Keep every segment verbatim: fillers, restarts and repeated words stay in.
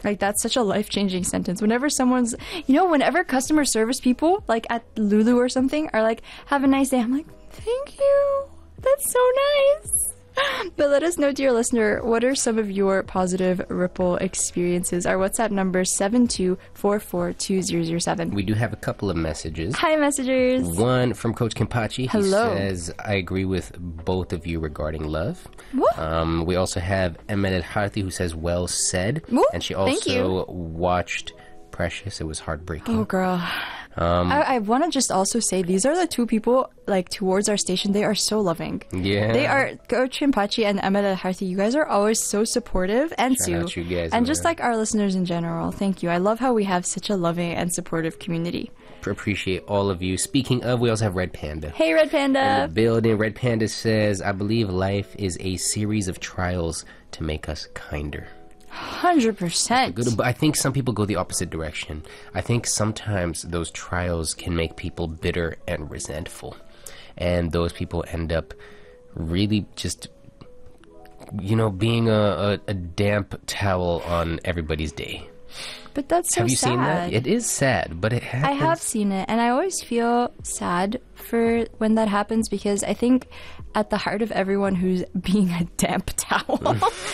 Like, that's such a life-changing sentence. Whenever someone's, you know, whenever customer service people, like at Lulu or something, are like, have a nice day, I'm like, thank you. That's so nice. But let us know, dear listener, what are some of your positive Ripple experiences? Our WhatsApp number is seven two four four two zero zero seven. We do have a couple of messages. Hi, messengers. One from Coach Kimpachi. Hello. He says, I agree with both of you regarding love. What? Um, we also have Emel El Harthi, who says, well said. Ooh, and she thank you. also watched Precious. It was heartbreaking. Oh, girl. Um, I, I want to just also say these are the two people, like, towards our station. They are so loving. Yeah. They are, Coach Chimpachi and Emel El Harthi, you guys are always so supportive. And Shout Sue. out you guys, and just man. like our listeners in general. Thank you. I love how we have such a loving and supportive community. Appreciate all of you. Speaking of, we also have Red Panda. Hey, Red In Panda. the building, Red Panda says, I believe life is a series of trials to make us kinder. one hundred percent. Good, but I think some people go the opposite direction. I think sometimes those trials can make people bitter and resentful. And those people end up really just, you know, being a, a, a damp towel on everybody's day. But that's so Have you sad. seen that? It is sad, but it happens. I have seen it, and I always feel sad for when that happens because I think at the heart of everyone who's being a damp towel,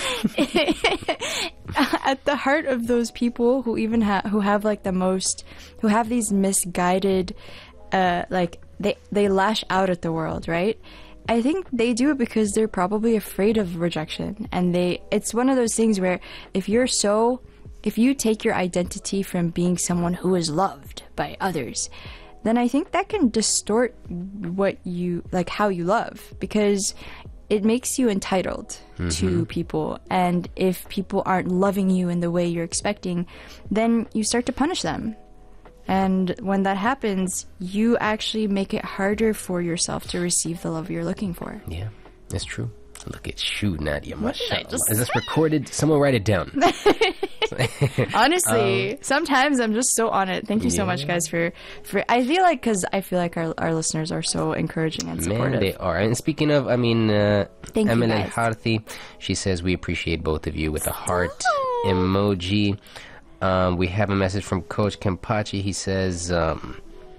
at the heart of those people who even have who have like the most, who have these misguided, uh, like they they lash out at the world, right? I think they do it because they're probably afraid of rejection, and they it's one of those things where if you're so if you take your identity from being someone who is loved by others, then I think that can distort what you, like how you love, because it makes you entitled mm-hmm. to people. And if people aren't loving you in the way you're expecting, then you start to punish them. And when that happens, you actually make it harder for yourself to receive the love you're looking for. Yeah, that's true. Look at you, Nadia. What did I Mashallah. just Is this recorded? Someone write it down. Honestly, Um, sometimes I'm just so on it. Thank you so yeah. much, guys, for for. I feel like because I feel like our our listeners are so encouraging and supportive. Man, they are. And speaking of, I mean, uh, Thank you, Emel El guys. Harthi, she says we appreciate both of you with a heart emoji. Um, we have a message from Coach Kempachi. He says, um,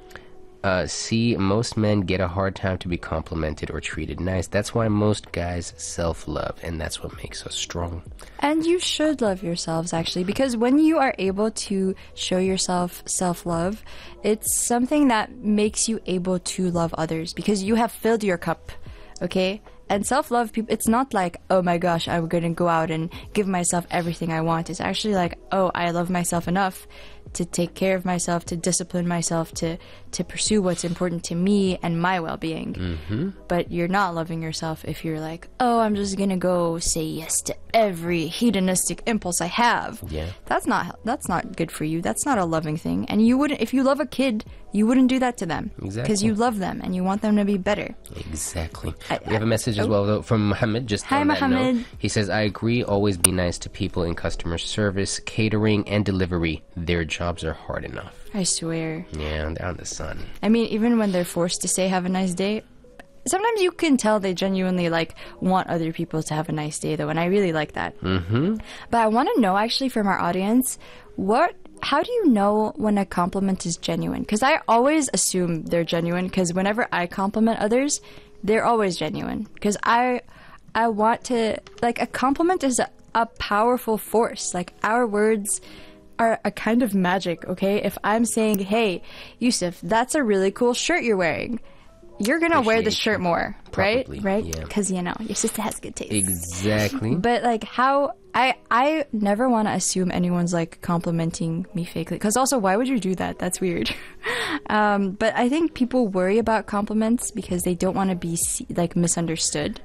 uh, see, most men get a hard time to be complimented or treated nice. That's why most guys self-love, and that's what makes us strong. And you should love yourselves, actually, because when you are able to show yourself self-love, it's something that makes you able to love others because you have filled your cup, okay? And self-love, people, it's not like, oh my gosh, I'm going to go out and give myself everything I want. It's actually like, oh, I love myself enough to take care of myself, to discipline myself, to, to pursue what's important to me and my well-being. Mm-hmm. But you're not loving yourself if you're like, oh, I'm just going to go say yes to every hedonistic impulse I have. Yeah. That's not that's not good for you. That's not a loving thing. And you wouldn't, if you love a kid, you wouldn't do that to them. Exactly. Because you love them and you want them to be better. Exactly. I- we have a message as oh. well though, from Mohammed. Just Hi, on that Mohammed. note. He says, I agree, always be nice to people in customer service, catering, and delivery. Their jobs are hard enough. I swear. Yeah, down the sun. I mean, even when they're forced to say have a nice day, sometimes you can tell they genuinely like want other people to have a nice day though, and I really like that. Mm-hmm. But I want to know actually from our audience, what how do you know when a compliment is genuine? Because I always assume they're genuine because whenever I compliment others, they're always genuine. Because I I want to, like, a compliment is a, a powerful force. Like, our words are a kind of magic, okay? If I'm saying, hey, Yusuf, that's a really cool shirt you're wearing, you're gonna wear the Appreciate shirt more, right? Probably, Right? yeah. Because, you know, your sister has good taste. Exactly. But, like, how... I, I never want to assume anyone's, like, complimenting me fakely. Because also, why would you do that? That's weird. um, but I think people worry about compliments because they don't want to be, se- like, misunderstood.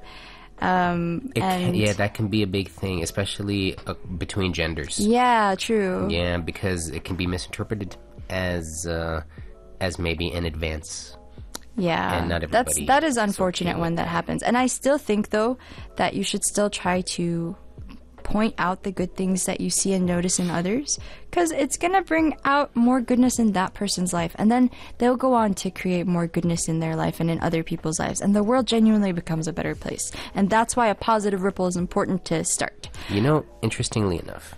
Um, It can, and yeah, that can be a big thing, especially uh, between genders. Yeah, true. Yeah, because it can be misinterpreted as uh, as maybe an advance. Yeah, And not that's everybody that is is okay unfortunate with when that that. happens. And I still think though that you should still try to point out the good things that you see and notice in others, because it's gonna bring out more goodness in that person's life, and then they'll go on to create more goodness in their life and in other people's lives, and the world genuinely becomes a better place. And that's why a positive ripple is important to start. You know, interestingly enough,